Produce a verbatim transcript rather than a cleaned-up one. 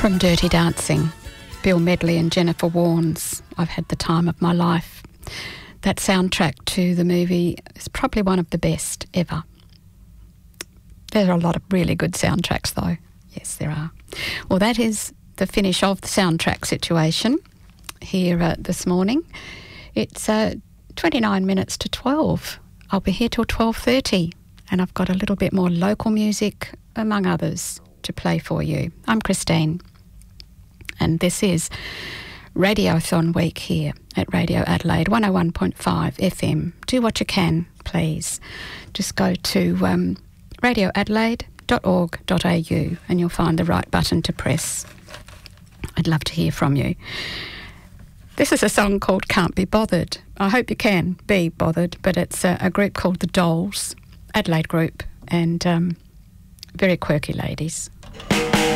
From Dirty Dancing, Bill Medley and Jennifer Warnes, I've had the time of my life. That soundtrack to the movie is probably one of the best ever. There are a lot of really good soundtracks though. Yes, there are. Well, that is the finish of the soundtrack situation here uh, this morning. It's uh, twenty-nine minutes to twelve. I'll be here till twelve thirty and I've got a little bit more local music, among others, to play for you. I'm Christine and this is Radiothon Week here at Radio Adelaide, one oh one point five F M. Do what you can, please. Just go to um, radio adelaide dot org dot a u and you'll find the right button to press. I'd love to hear from you. This is a song called Can't Be Bothered. I hope you can be bothered, but it's a, a group called The Dolls, Adelaide group, and um, very quirky ladies.